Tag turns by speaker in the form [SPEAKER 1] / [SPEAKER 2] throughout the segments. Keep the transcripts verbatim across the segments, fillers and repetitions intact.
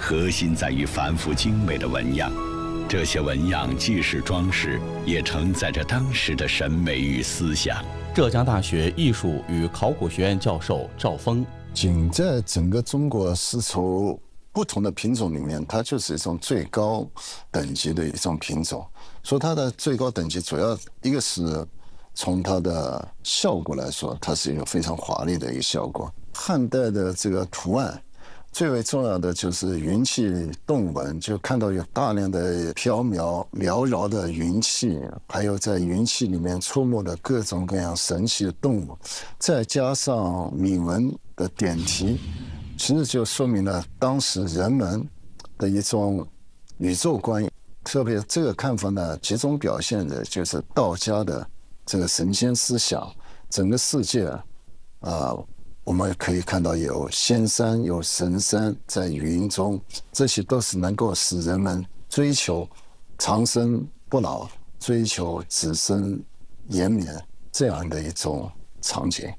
[SPEAKER 1] 核心在于繁复精美的纹样。这些纹样既是装饰，也承载着当时的审美与思想。
[SPEAKER 2] 浙江大学艺术与考古学院教授赵峰：
[SPEAKER 3] 锦在整个中国丝绸不同的品种里面，它就是一种最高等级的一种品种。说它的最高等级，主要一个是从它的效果来说，它是一个非常华丽的一个效果。汉代的这个图案，最为重要的就是云气动纹，就看到有大量的飘渺缭绕的云气，还有在云气里面出没的各种各样神奇的动物，再加上铭文的点题，其实就说明了当时人们的一种宇宙观。特别这个看法呢，集中表现的就是道家的这个神仙思想。整个世界啊、呃，我们可以看到有仙山有神山在云中，这些都是能够使人们追求长生不老，追求子孙延绵这样的一种场景。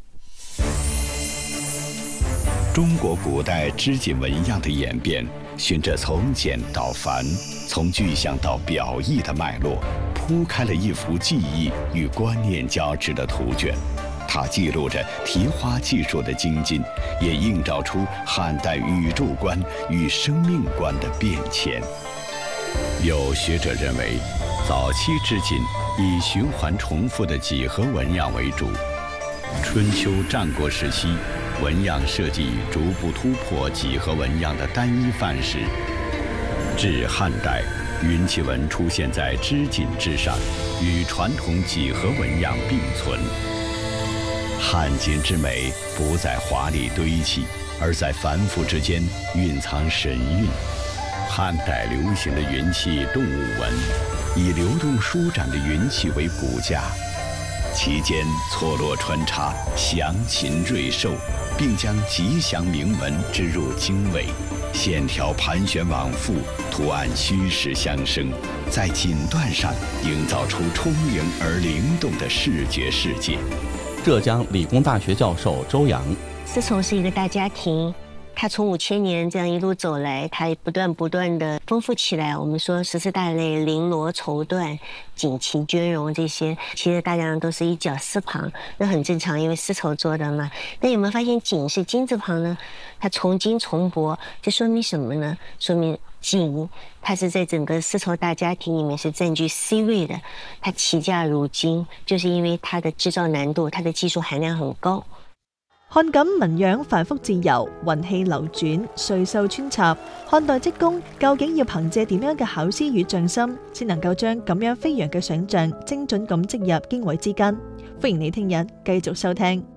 [SPEAKER 1] 中国古代织锦纹样的演变，循着从简到繁，从具象到表意的脉络，铺开了一幅技艺与观念交织的图卷。它记录着题花技术的精进，也映照出汉代宇宙观与生命观的变迁。有学者认为，早期织锦以循环重复的几何纹样为主。春秋战国时期，纹样设计逐步突破几何纹样的单一范式。至汉代，云气纹出现在织锦之上，与传统几何纹样并存。汉锦之美不在华丽堆砌，而在繁复之间蕴藏神韵。汉代流行的云气动物纹，以流动舒展的云气为骨架，其间错落穿插，祥禽瑞兽，并将吉祥铭文织入经纬，线条盘旋往复，图案虚实相生，在锦缎上营造出充盈而灵动的视觉世界。
[SPEAKER 2] 浙江理工大学教授周洋：
[SPEAKER 4] 丝绸是一个大家庭，它从五千年这样一路走来，它不断不断的丰富起来。我们说十四大类，绫罗绸缎、锦旗绢绒这些，其实大家都是一绞丝旁，那很正常，因为丝绸做的嘛。那有没有发现锦是金字旁呢？它从金从帛，这说明什么呢？说明锦它是在整个丝绸大家庭里面是占据 C 位的，它起价如金，就是因为它的制造难度，它的技術含量很高。
[SPEAKER 5] 漢錦紋樣繁複自由，雲氣流轉，穗繡穿插。漢代織工究竟要憑借點樣嘅巧思與匠心，先能夠將咁樣飛揚嘅想像精準咁織入經緯之間？歡迎你聽日繼續收聽。